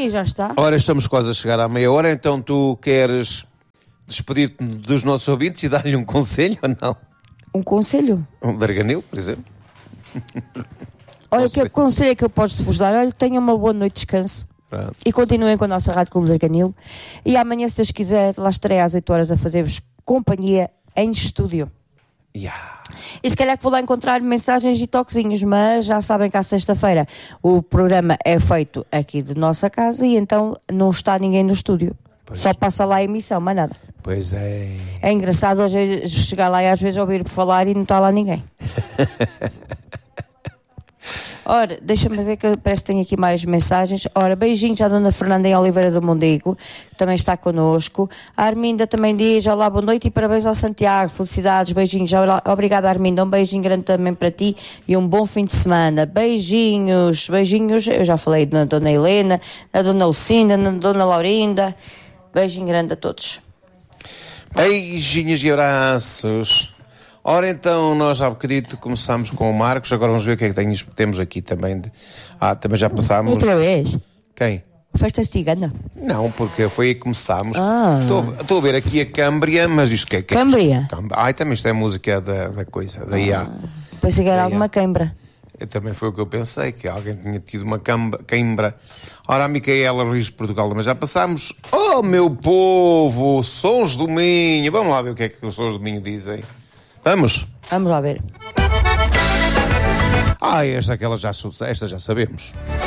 e já está. Ora, estamos quase a chegar à meia hora, então tu queres despedir-te dos nossos ouvintes e dar-lhe um conselho ou não? Um conselho? Um Darganil, por exemplo? Olha, que conselho é que eu posso vos dar? Olha, tenham uma boa noite de descanso. Pronto. E continuem com a nossa Rádio Clube Darganil. E amanhã, se Deus quiser, lá estarei às 8 horas a fazer-vos companhia em estúdio. Yeah. E se calhar que vou lá encontrar mensagens e toquezinhos, mas já sabem que à sexta-feira o programa é feito aqui de nossa casa e então não está ninguém no estúdio. Pois. Só passa lá a emissão, mais nada. Pois é. É engraçado hoje chegar lá e às vezes ouvir falar e não está lá ninguém. Ora, deixa-me ver que parece que tenho aqui mais mensagens. Ora, beijinhos à Dona Fernanda em Oliveira do Mondego, que também está connosco. A Arminda também diz, olá, boa noite e parabéns ao Santiago, felicidades, beijinhos. Obrigada, Arminda, um beijinho grande também para ti e um bom fim de semana. Beijinhos, beijinhos, eu já falei na Dona Helena, na Dona Lucinda, na Dona Laurinda. Beijinho grande a todos. Beijinhos e abraços. Ora, então, nós há bocadito começámos com o Marcos, agora vamos ver o que é que temos aqui também. Também já passámos... Outra vez? Quem? Festa cigana? Não, porque foi aí que começámos. Estou a ver aqui a Câmbria, mas isto que é? Câmbria? Também isto é música da coisa, da IA. Pensei que era alguma queimbra. Também foi o que eu pensei, que alguém tinha tido uma queimbra. Ora, a Micaela Ruiz de Portugal, mas já passámos. Oh, meu povo, Sons do Minho. Vamos lá ver o que é que os Sons do Minho dizem. Vamos? Vamos lá ver. Esta já sabemos.